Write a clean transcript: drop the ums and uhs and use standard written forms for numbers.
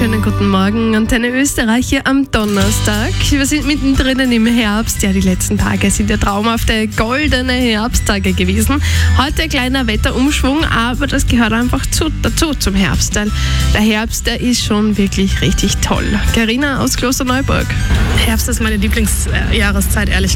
Schönen guten Morgen, Antenne Österreich hier am Donnerstag. Wir sind mittendrin im Herbst. Ja, die letzten Tage sind ja traumhafte, goldene Herbsttage gewesen. Heute ein kleiner Wetterumschwung, aber das gehört einfach dazu zum Herbst. Weil der Herbst, der ist schon wirklich richtig toll. Carina aus Klosterneuburg. Herbst ist meine Lieblingsjahreszeit, ehrlich